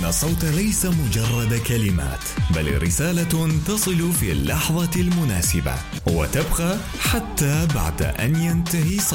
أن الصوت ليس مجرد كلمات، بل رسالة تصل في اللحظة المناسبة وتبقى حتى بعد أن ينتهي